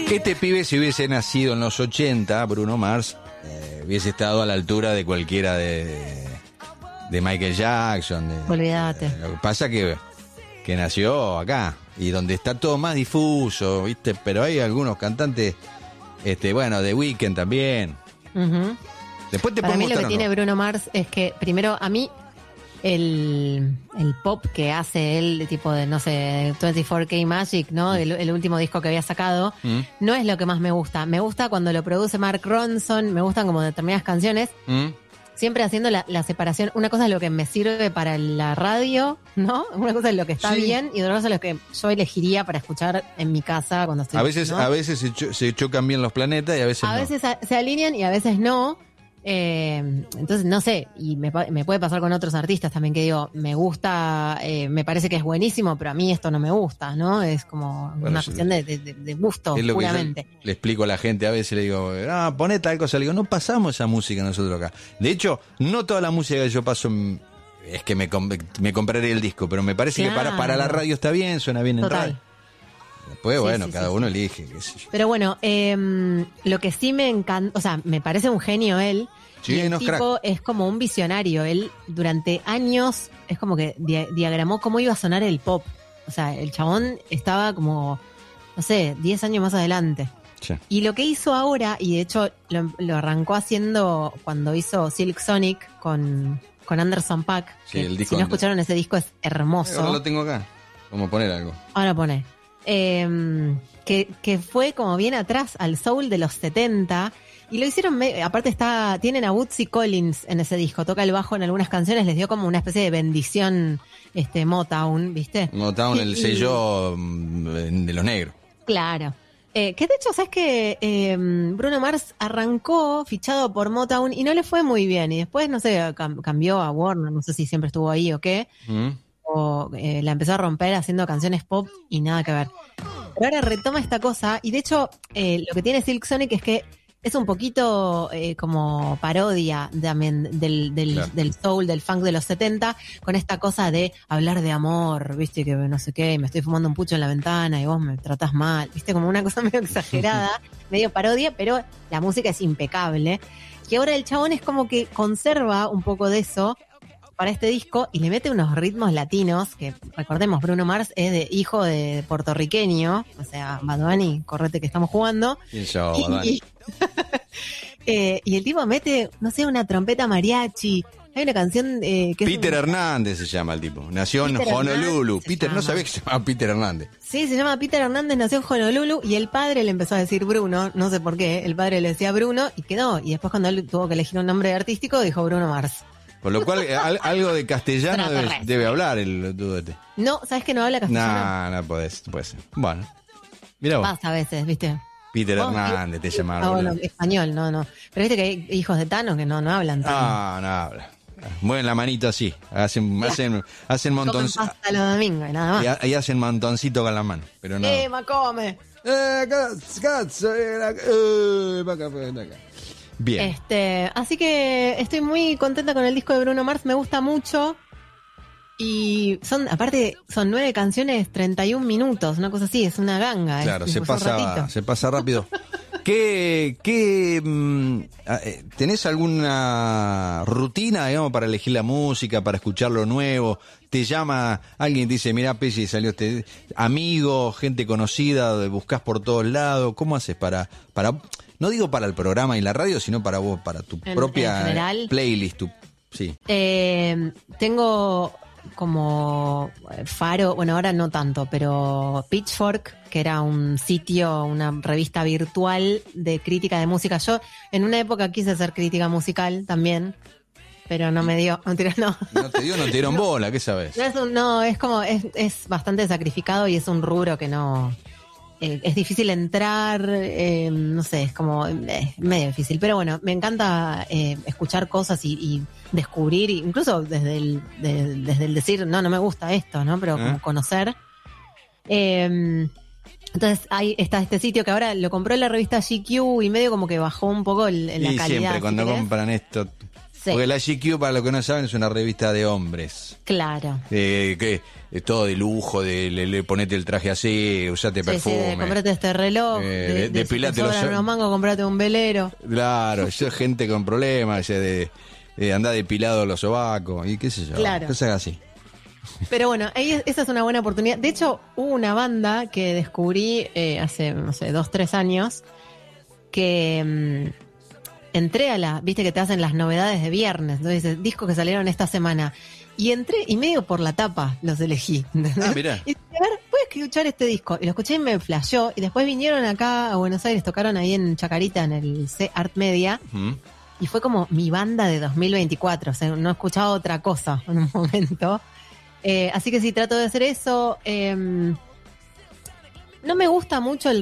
Este pibe, si hubiese nacido en los 80, Bruno Mars, hubiese estado a la altura de cualquiera de Michael Jackson. Olvídate. Lo que pasa que nació acá, y donde está todo más difuso, ¿viste? Pero hay algunos cantantes, bueno, The Weeknd también. Uh-huh. Después te Para mí podemos lo que mostrar, tiene ¿no? Bruno Mars es que, primero, a mí el pop que hace él, tipo de, no sé, 24K Magic, ¿no? El último disco que había sacado, no es lo que más me gusta. Me gusta cuando lo produce Mark Ronson, me gustan como determinadas canciones, siempre haciendo la separación. Una cosa es lo que me sirve para la radio, ¿no? Una cosa es lo que está bien, y otra cosa es lo que yo elegiría para escuchar en mi casa cuando estoy... A veces, ¿no? a veces se chocan bien los planetas y a veces no. A veces se alinean y a veces no. Entonces, no sé, y me puede pasar con otros artistas también, que digo, me gusta, me parece que es buenísimo, pero a mí esto no me gusta, ¿no? Es como una cuestión de gusto, es lo puramente. que yo le explico a la gente, a veces le digo, poné tal cosa, le digo, no pasamos esa música nosotros acá. De hecho, no toda la música que yo paso es que me compraré el disco, pero me parece que para la radio está bien, suena bien en radio. Después, bueno, cada uno elige, qué sé yo. Pero bueno, lo que sí me encanta, o sea, me parece un genio él. Sí, y el no, tipo crack. es como un visionario. Él durante años es como que diagramó cómo iba a sonar el pop. O sea, el chabón estaba como, no sé, 10 años más adelante. Sí. Y lo que hizo ahora, y de hecho lo arrancó haciendo cuando hizo Silk Sonic con Anderson .Paak. Sí, el disco si no escucharon ese disco, es hermoso. Ahora lo tengo acá. Vamos a poner algo. Ahora pone. Que fue como bien atrás al soul de los 70. Y lo hicieron, aparte tienen a Bootsy Collins en ese disco, toca el bajo en algunas canciones, les dio como una especie de bendición Motown, ¿viste? Motown, el sello de los negros. Claro. Que de hecho, ¿sabes qué? Bruno Mars arrancó fichado por Motown y no le fue muy bien. Y después, no sé, cambió a Warner, no sé si siempre estuvo ahí o qué. O la empezó a romper haciendo canciones pop y nada que ver. Pero ahora retoma esta cosa y de hecho lo que tiene Silk Sonic es que es un poquito como parodia también del soul, del funk de los 70, con esta cosa de hablar de amor, viste, que no sé qué, me estoy fumando un pucho en la ventana y vos me tratás mal, viste, como una cosa medio exagerada, medio parodia, pero la música es impecable. Y ahora el chabón es como que conserva un poco de eso para este disco y le mete unos ritmos latinos, que recordemos, Bruno Mars es de hijo de puertorriqueño, o sea, Bad Bunny, correte que estamos jugando. Y yo, Bad Bunny. Y el tipo mete, no sé, una trompeta mariachi. Hay una canción que Peter Hernández se llama el tipo. Nació en Honolulu. Peter, no sabés que se llama Peter Hernández. Sí, se llama Peter Hernández, nació en Honolulu y el padre le empezó a decir Bruno, no sé por qué, el padre le decía Bruno y quedó. Y después cuando él tuvo que elegir un nombre artístico dijo Bruno Mars. Por lo cual, algo de castellano debe hablar el dudete. No, ¿sabes que no habla castellano? No puede ser. Bueno, mira vos. Pasa a veces, ¿viste? Peter Hernández te llamaron. Ah, bueno, español, no. Pero viste que hay hijos de Thanos que no hablan tan. No habla. Mueven la manito así. Hacen montoncito. Comen pasta los domingos y nada más. Y hacen montoncito con la mano. Pero no. Come! Bien. Así que estoy muy contenta con el disco de Bruno Mars, me gusta mucho. Y aparte son 9 canciones, 31 minutos, una cosa así, es una ganga. Claro, se pasa rápido. ¿Tenés alguna rutina, digamos, para elegir la música, para escuchar lo nuevo? ¿Te llama alguien y te dice, mirá, Pesci, salió amigo, gente conocida, buscás por todos lados? ¿Cómo haces para no digo para el programa y la radio, sino para vos, para tu propia playlist? Sí. Tengo como Faro, bueno, ahora no tanto, pero Pitchfork, que era un sitio, una revista virtual de crítica de música. Yo en una época quise hacer crítica musical también, pero no me dio. No te dieron bola, ¿qué sabes? Es bastante sacrificado y es un rubro que no... es difícil entrar, no sé, es como medio difícil, pero bueno, me encanta escuchar cosas y descubrir, incluso desde el decir, no me gusta esto, ¿no? Pero como conocer. Entonces ahí está este sitio que ahora lo compró en la revista GQ y medio como que bajó un poco en la calidad. Siempre cuando compran esto. Sí. Porque la GQ, para los que no saben, es una revista de hombres. Claro. Que es todo de lujo, le ponete el traje así, usate perfume. Sí, comprate este reloj, depilate si te sobran unos mangos, comprate un velero. Claro, yo gente con problemas, andá depilado los sobacos y qué sé yo, claro. Cosas así. Pero bueno, esa es una buena oportunidad. De hecho, hubo una banda que descubrí hace, no sé, 2-3 años, que entré viste que te hacen las novedades de viernes, entonces discos que salieron esta semana, y entré y medio por la tapa los elegí. Ah, mirá. Y dije, a ver, puedes escuchar este disco, y lo escuché y me flasheó, y después vinieron acá a Buenos Aires, tocaron ahí en Chacarita, en el C Art Media, y fue como mi banda de 2024, o sea, no he escuchado otra cosa en un momento. Así que sí, trato de hacer eso. No me gusta mucho el